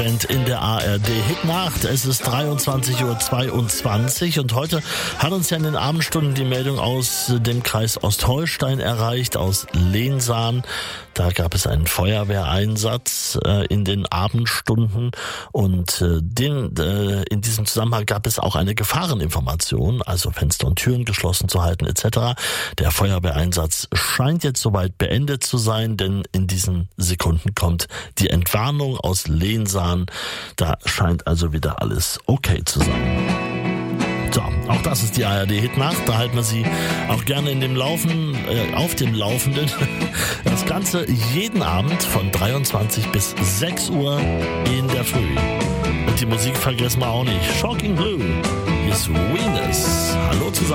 In der ARD Hitnacht. Es ist 23:22 Uhr und heute hat uns ja in den Abendstunden die Meldung aus dem Kreis Ostholstein erreicht, aus Lehnsahn. Da gab es einen Feuerwehreinsatz in den Abendstunden und in diesem Zusammenhang gab es auch eine Gefahreninformation, also Fenster und Türen geschlossen zu halten etc. Der Feuerwehreinsatz scheint jetzt soweit beendet zu sein, denn in diesen Sekunden kommt die Entwarnung aus Lehnsahn. Da scheint also wieder alles okay zu sein. So, auch das ist die ARD Hitnacht. Da halten wir Sie auch gerne auf dem Laufenden. Das Ganze jeden Abend von 23 bis 6 Uhr in der Früh. Und die Musik vergessen wir auch nicht. Shocking Blue, Miss Venus. Hallo zusammen.